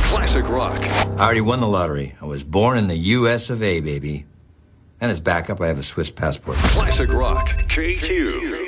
Classic rock. I already won the lottery. I was born in the U.S. of A, baby. And as backup, I have a Swiss passport. Classic rock. KQ.